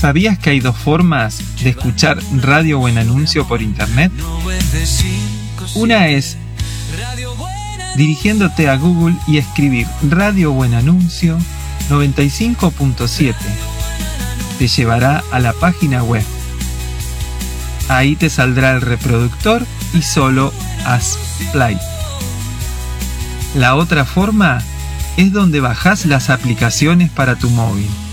¿Sabías que hay dos formas de escuchar Radio Buen Anuncio por internet? Una es dirigiéndote a Google y escribir Radio Buen Anuncio 95.7. Te llevará a la página web. Ahí te saldrá el reproductor y solo haz play. La otra forma es donde bajás las aplicaciones para tu móvil.